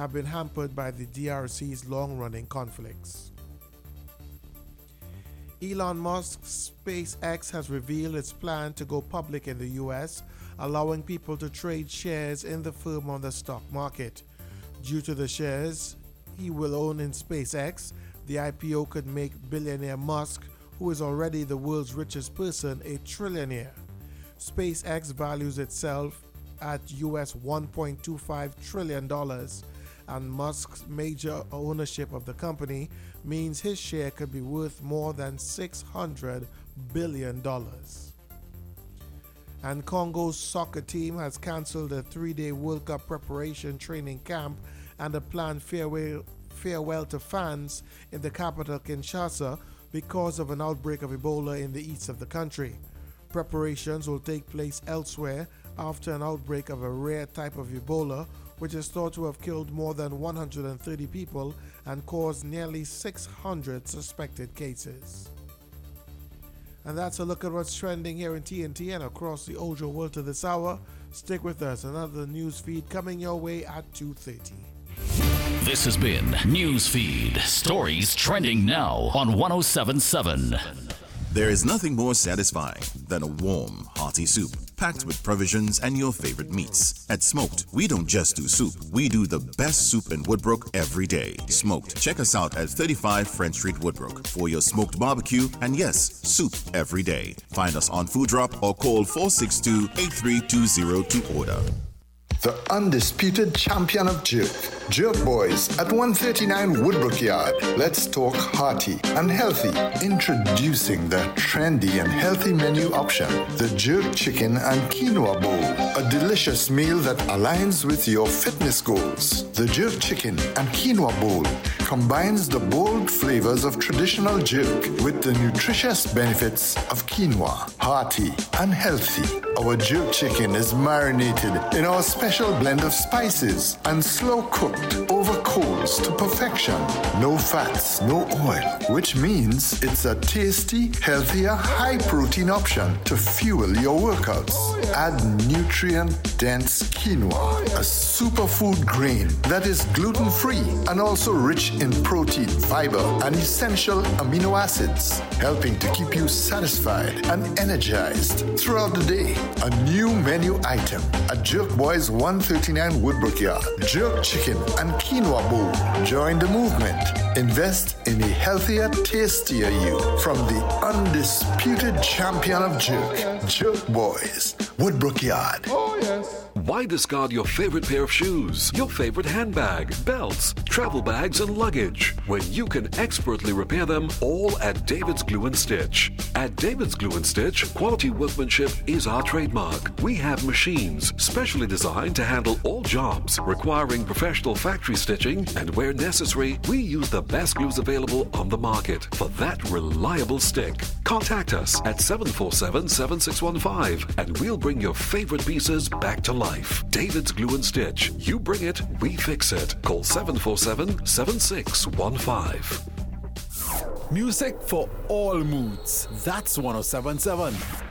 have been hampered by the DRC's long-running conflicts. Elon Musk's SpaceX has revealed its plan to go public in the US, allowing people to trade shares in the firm on the stock market. Due to the shares he will own in SpaceX, the IPO could make billionaire Musk, who is already the world's richest person, a trillionaire. SpaceX values itself at US $1.25 trillion, and Musk's major ownership of the company means his share could be worth more than $600 billion. And Congo's soccer team has cancelled a 3-day World Cup preparation training camp and a planned farewell to fans in the capital Kinshasa because of an outbreak of Ebola in the east of the country. Preparations will take place elsewhere after an outbreak of a rare type of Ebola, which is thought to have killed more than 130 people and caused nearly 600 suspected cases. And that's a look at what's trending here in TNT and across the Ojo world to this hour. Stick with us, another news feed coming your way at 2:30. This has been Newsfeed, stories trending now on 107.7. There is nothing more satisfying than a warm, hearty soup packed with provisions and your favorite meats. At Smoked, we don't just do soup, we do the best soup in Woodbrook every day. Smoked. Check us out at 35 French Street, Woodbrook for your smoked barbecue and yes, soup every day. Find us on Food Drop or call 462-8320 to order. The undisputed champion of jerk, Jerk Boys at 139 Woodbrook Yard. Let's talk hearty and healthy. Introducing the trendy and healthy menu option, the Jerk Chicken and Quinoa Bowl. A delicious meal that aligns with your fitness goals. The Jerk Chicken and Quinoa Bowl combines the bold flavors of traditional jerk with the nutritious benefits of quinoa. Hearty and healthy. Our jerk chicken is marinated in our special blend of spices and slow cooked over coals to perfection. No fats, no oil, which means it's a tasty, healthier, high protein option to fuel your workouts. Add nutrient-dense quinoa, a superfood grain that is gluten-free and also rich in protein, fiber, and essential amino acids, helping to keep you satisfied and energized throughout the day. A new menu item at Jerk Boys 139 Woodbrook Yard. Jerk Chicken and Quinoa Bowl. Join the movement. Invest in a healthier, tastier you from the undisputed champion of jerk, Jerk Boys, Woodbrook Yard. Oh, yes. Why discard your favorite pair of shoes, your favorite handbag, belts, travel bags, and luggage when you can expertly repair them all at David's Glue and Stitch? At David's Glue and Stitch, quality workmanship is our trademark. We have machines specially designed to handle all jobs requiring professional factory stitching, and where necessary, we use the best glues available on the market for that reliable stick. Contact us at 747-7615 and we'll bring your favorite pieces back to life. David's Glue and Stitch. You bring it, we fix it. Call 747-7615. Music for all moods. That's 107.7.